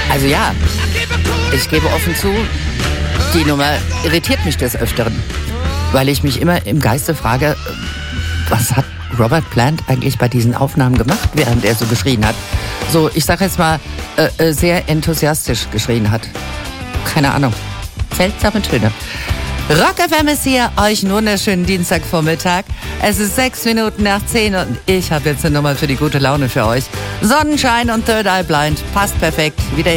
Also ja, ich gebe offen zu, die Nummer irritiert mich des Öfteren, weil ich mich immer im Geiste frage, was hat Robert Plant eigentlich bei diesen Aufnahmen gemacht, während er so geschrien hat? So, ich sag jetzt mal, sehr enthusiastisch geschrien hat. Keine Ahnung. Seltsame Töne. Rock FM ist hier, euch einen wunderschönen Dienstagvormittag. Es ist 6 Minuten nach 10 und ich habe jetzt eine Nummer für die gute Laune für euch. Sonnenschein und Third Eye Blind. Passt perfekt. Wieder